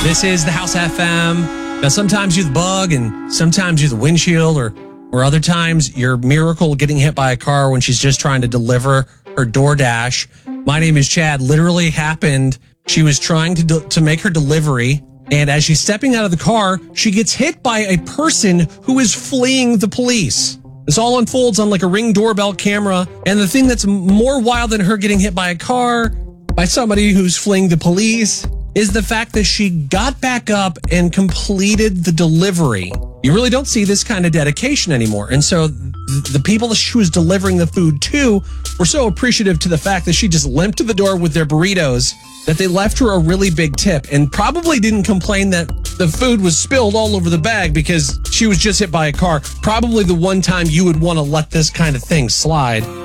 This is the House FM. Now, sometimes you're the bug and sometimes you're the windshield, or other times you're Miracle getting hit by a car when she's just trying to deliver her DoorDash. My name is Chad. Literally happened. She was trying to make her delivery, and as she's stepping out of the car, she gets hit by a person who is fleeing the police. This all unfolds on like a Ring doorbell camera, and the thing that's more wild than her getting hit by a car by somebody who's fleeing the police is the fact that she got back up and completed the delivery. You really don't see this kind of dedication anymore. And so the people that she was delivering the food to were so appreciative to the fact that she just limped to the door with their burritos that they left her a really big tip, and probably didn't complain that the food was spilled all over the bag because she was just hit by a car. Probably the one time you would want to let this kind of thing slide.